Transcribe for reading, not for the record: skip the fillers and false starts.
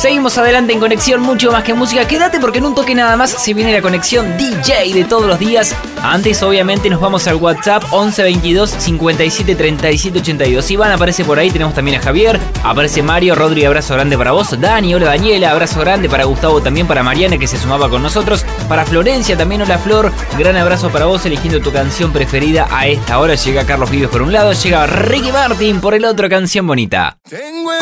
Seguimos adelante en Conexión Mucho Más que Música. Quédate porque en un toque nada más se viene la conexión DJ de todos los días. Antes obviamente nos vamos al WhatsApp 11 22 57 37 82. Iván aparece por ahí, tenemos también a Javier, aparece Mario, Rodri, abrazo grande para vos. Dani, hola Daniela, abrazo grande para Gustavo también, para Mariana que se sumaba con nosotros, para Florencia también, hola Flor, gran abrazo para vos eligiendo tu canción preferida a esta hora. Llega Carlos Vives por un lado, llega Ricky Martin por el otro, Canción Bonita. Tengo